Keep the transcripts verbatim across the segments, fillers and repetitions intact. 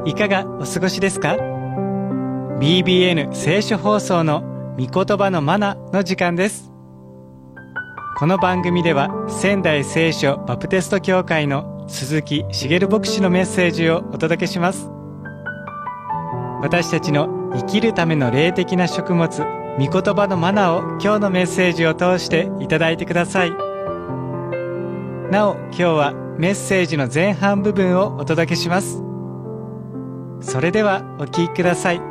いかがお過ごしですか？ ビービーエヌ 聖書放送の御言葉のマナの時間です。この番組では仙台聖書バプテスト教会の鈴木茂牧師のメッセージをお届けします。私たちの生きるための霊的な食物、御言葉のマナを今日のメッセージを通していただいてください。なお、今日はメッセージの前半部分をお届けします。それではお聞きください。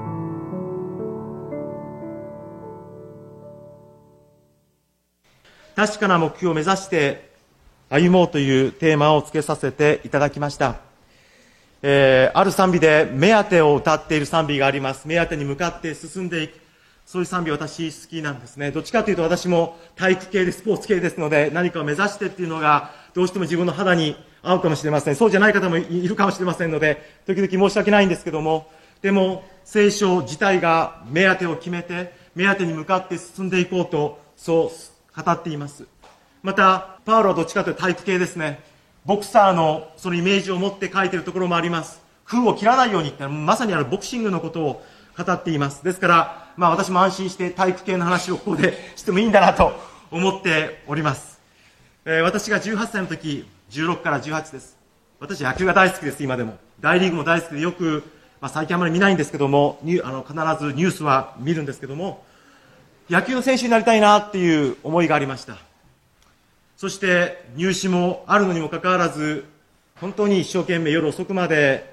確かな目標を目指して歩もうというテーマをつけさせていただきました。えー、ある賛美で目当てを歌っている賛美があります。目当てに向かって進んでいく。そういう賛美私好きなんですね。どっちかというと私も体育系でスポーツ系ですので、何かを目指してっていうのがどうしても自分の肌に合うかもしれません。そうじゃない方もいるかもしれませんので、時々申し訳ないんですけども、でも聖書自体が目当てを決めて、目当てに向かって進んでいこうと、そう語っています。また、パウロはどっちかというと体育系ですね。ボクサーのそのイメージを持って書いているところもあります。空を切らないようにってまさにあるボクシングのことを語っています。ですから、まあ私も安心して体育系の話をここでしてもいいんだなと思っております。えー、私がじゅうはっさいの時、じゅうろくからじゅうはちです。私野球が大好きです、今でも。大リーグも大好きでよく、まあ最近あまり見ないんですけども、ニュあの必ずニュースは見るんですけども、野球の選手になりたいなっていう思いがありました。そして入試もあるのにもかかわらず、本当に一生懸命夜遅くまで